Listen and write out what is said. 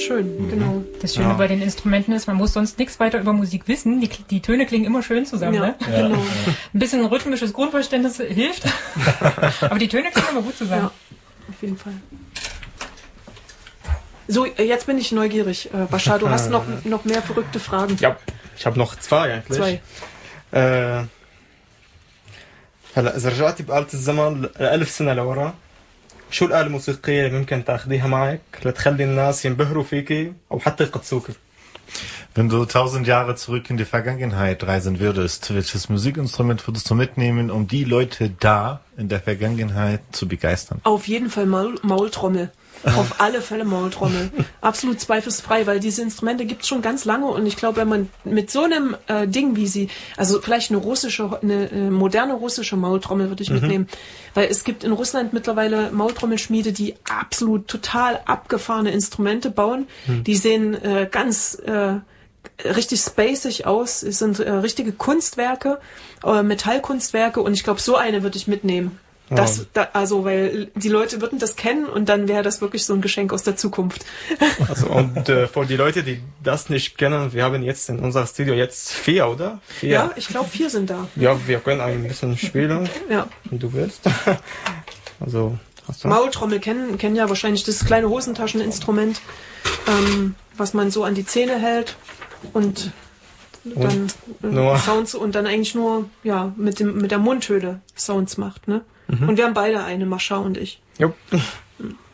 schön, genau. Das Schöne bei den Instrumenten ist, man muss sonst nichts weiter über Musik wissen. Die Töne klingen immer schön zusammen. Ne? Genau. Ein bisschen rhythmisches Grundverständnis hilft. Aber die Töne klingen immer gut zusammen. Ja, auf jeden Fall. So, jetzt bin ich neugierig. Bashar, du hast noch mehr verrückte Fragen. Ja, ich habe noch zwei eigentlich. هلا إذا رجعتي بآلة الزمن 1000 سنة لورا شو الآلة الموسيقية اللي ممكن تاخذيها معك لتخلي الناس ينبهروا فيكي أو حتى يقدسوكي؟ Wenn du 1000 Jahre zurück in die Vergangenheit reisen würdest, welches Musikinstrument würdest du mitnehmen, um die Leute da in der Vergangenheit zu begeistern? Auf jeden Fall Maultrommel. Auf alle Fälle Maultrommel. Absolut zweifelsfrei, weil diese Instrumente gibt's schon ganz lange und ich glaube, wenn man mit so einem Ding wie sie, also vielleicht eine moderne russische Maultrommel würde ich mitnehmen, weil es gibt in Russland mittlerweile Maultrommelschmiede, die absolut total abgefahrene Instrumente bauen. Die sehen ganz richtig spacig aus, es sind richtige Kunstwerke, Metallkunstwerke und ich glaube, so eine würde ich mitnehmen. Also, weil die Leute würden das kennen und dann wäre das wirklich so ein Geschenk aus der Zukunft. Also, und für die Leute, die das nicht kennen, wir haben jetzt in unserem Studio jetzt 4, oder? 4. Ja, ich glaube 4 sind da. Ja, wir können ein bisschen spielen, ja. Wenn du willst. Also, hast du Maultrommel kennen ja wahrscheinlich das kleine Hosentascheninstrument, was man so an die Zähne hält und dann Sounds und dann eigentlich nur mit der Mundhöhle Sounds macht, ne? Und wir haben beide eine, Mascha und ich. Jo.